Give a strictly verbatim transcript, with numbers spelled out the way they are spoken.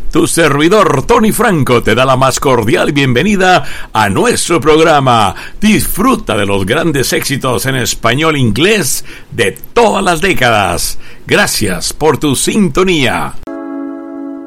Tu servidor Tony Franco te da la más cordial bienvenida a nuestro programa. Disfruta de los grandes éxitos en español e inglés de todas las décadas. Gracias por tu sintonía.